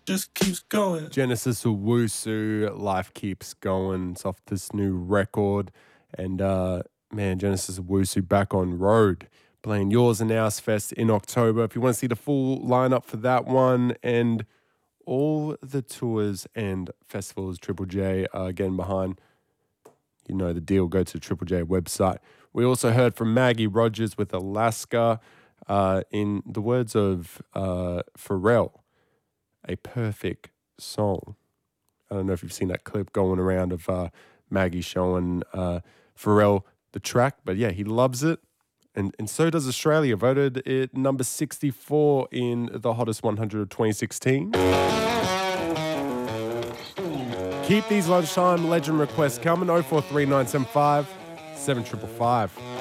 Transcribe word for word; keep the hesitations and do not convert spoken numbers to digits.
just keeps going. Genesis Owusu, Life Keeps Going. It's off this new record. And, uh, man, Genesis Owusu back on road, playing Yours and Ours Fest in October. If you want to see the full lineup for that one and all the tours and festivals Triple J are getting behind, you know the deal. Go to the Triple J website. We also heard from Maggie Rogers with Alaska. Uh, in the words of uh, Pharrell, a perfect song. I don't know if you've seen that clip going around of uh, Maggie showing uh, Pharrell the track, but yeah, he loves it. And, and so does Australia. Voted it number sixty-four in the hottest one hundred of twenty sixteen. Keep these lunchtime legend requests coming. oh four three nine seven five seven five five.